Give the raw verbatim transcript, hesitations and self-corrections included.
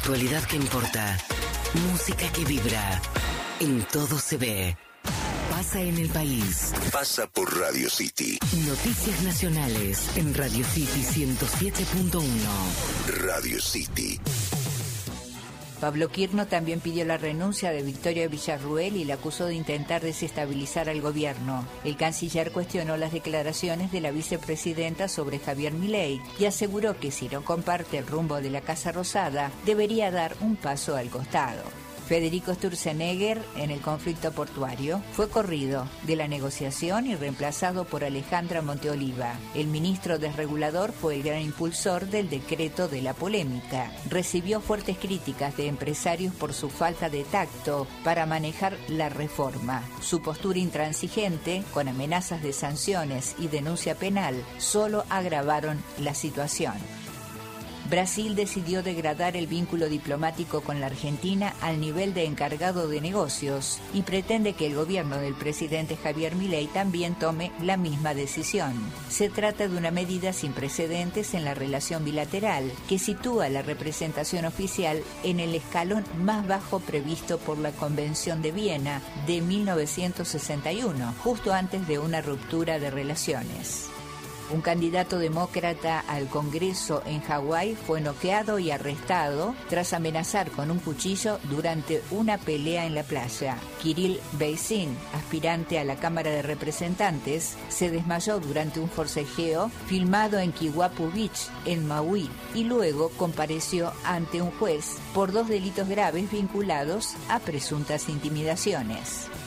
actualidad que importa. Música que vibra. En todo se ve. Pasa en el país. Pasa por Radio City. Noticias nacionales en Radio City ciento siete punto uno. Radio City. Pablo Quirno también pidió la renuncia de Victoria Villarruel y la acusó de intentar desestabilizar al gobierno. El canciller cuestionó las declaraciones de la vicepresidenta sobre Javier Milei y aseguró que si no comparte el rumbo de la Casa Rosada, debería dar un paso al costado. Federico Sturzenegger, en el conflicto portuario, fue corrido de la negociación y reemplazado por Alejandra Monteoliva. El ministro desregulador fue el gran impulsor del decreto de la polémica. Recibió fuertes críticas de empresarios por su falta de tacto para manejar la reforma. Su postura intransigente, con amenazas de sanciones y denuncia penal, solo agravaron la situación. Brasil decidió degradar el vínculo diplomático con la Argentina al nivel de encargado de negocios y pretende que el gobierno del presidente Javier Milei también tome la misma decisión. Se trata de una medida sin precedentes en la relación bilateral que sitúa la representación oficial en el escalón más bajo previsto por la Convención de Viena de mil novecientos sesenta y uno, justo antes de una ruptura de relaciones. Un candidato demócrata al Congreso en Hawái fue noqueado y arrestado tras amenazar con un cuchillo durante una pelea en la playa. Kirill Beisin, aspirante a la Cámara de Representantes, se desmayó durante un forcejeo filmado en Kiwapu Beach, en Maui, y luego compareció ante un juez por dos delitos graves vinculados a presuntas intimidaciones.